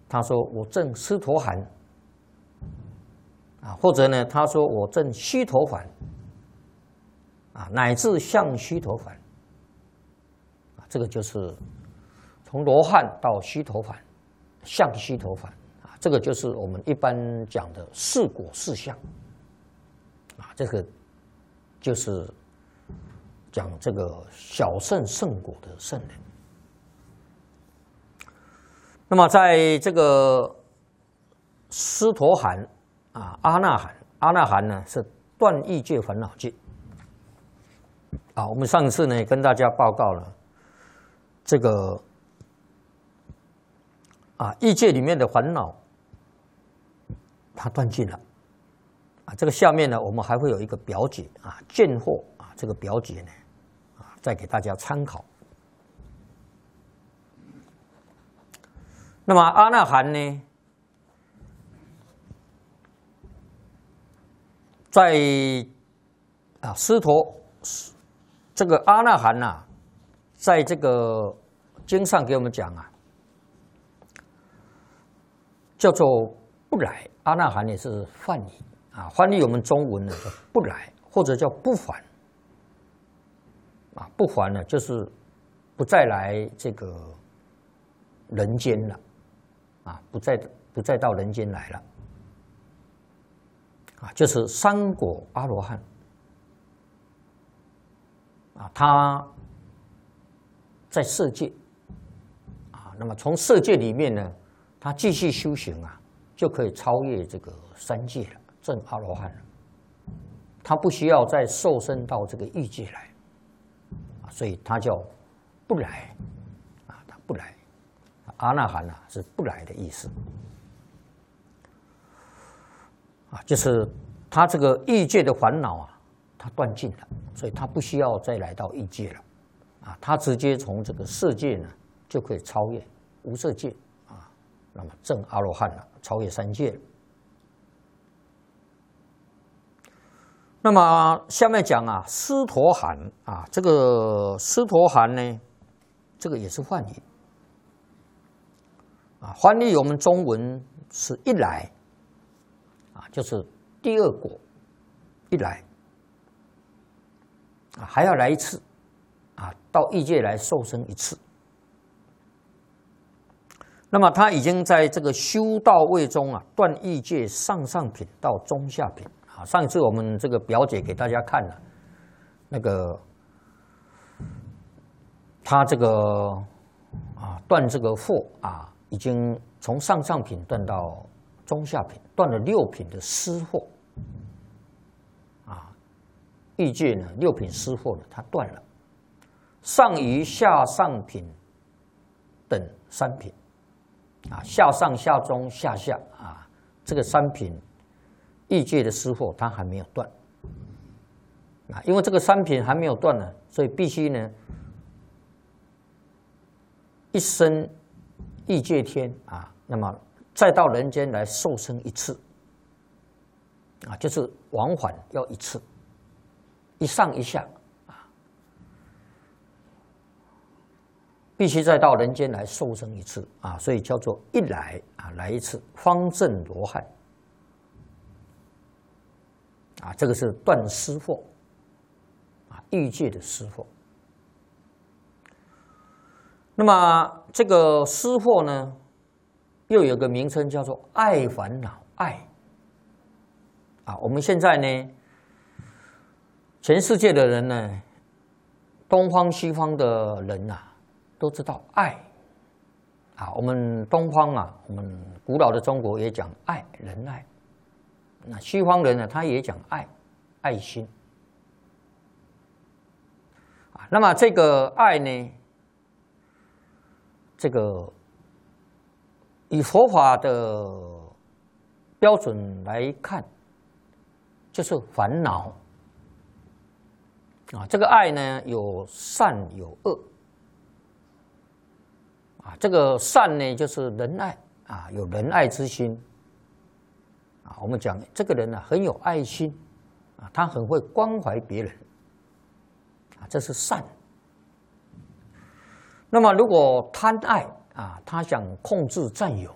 他说我证斯陀含啊，或者呢他说我证须陀洹啊，乃至向须陀洹啊，这个就是从罗汉到须陀洹，向须陀洹啊，这个就是我们一般讲的四果四相啊，这个就是讲这个小圣圣果的圣人。那么在这个斯陀含啊，阿那含呢是断欲界烦恼界啊。我们上次呢跟大家报告了这个啊欲界里面的烦恼，它断尽了啊。这个下面呢我们还会有一个表解啊，见惑啊，这个表解呢啊再给大家参考。那么阿那含呢，在啊这个阿那含呐，在这个经上给我们讲啊，叫做不来。阿那含也是梵语啊，翻译我们中文呢叫不来，或者叫不还啊。不还呢，就是不再来这个人间了。啊，不再到人间来了，啊，就是三果阿罗汉，啊，他在色界，啊，那么从色界里面呢，他继续修行啊，就可以超越这个三界了，证阿罗汉了。他不需要再受身到这个欲界来，啊，所以他叫不来，啊，他不来。阿那含啊是不来的意思啊，就是他这个欲界的烦恼啊，他断尽了，所以他不需要再来到欲界了啊，他直接从这个色界呢就可以超越无色界啊，那么证阿罗汉了，超越三界了。那么下面讲啊，斯陀含啊，这个斯陀含呢，这个也是梵语。啊，翻译我们中文是一来，啊，就是第二果一来，啊，还要来一次，啊，到欲界来受生一次。那么他已经在这个修道位中啊，断欲界上品到中下品啊。上一次我们这个表姐给大家看了，那个他这个啊断这个惑啊。已经从上品断到中下品，断了6品的湿惑，啊，欲界呢6品湿惑呢，它断了，上余下上品等3品，啊，下上下中下下啊，这个3品欲界的湿惑它还没有断，啊，因为这个3品还没有断呢，所以必须呢一生欲界天啊，那么再到人间来受生一次，啊，就是往返要一次，一上一下啊，必须再到人间来受生一次啊，所以叫做一来啊来一次，方证罗汉啊，这个是断湿惑啊，欲界的湿惑。那么这个湿惑呢，又有个名称叫做爱烦恼爱啊。我们现在呢，全世界的人呢，东方西方的人啊，都知道爱啊。我们东方啊，我们古老的中国也讲爱，仁爱。那西方人呢，他也讲爱，爱心啊。那么这个爱呢，这个以佛法的标准来看，就是烦恼啊。这个爱呢，有善有恶啊。这个善呢，就是仁爱啊，有仁爱之心啊。我们讲这个人呢，很有爱心啊，他很会关怀别人啊，这是善。那么如果贪爱啊，他想控制占有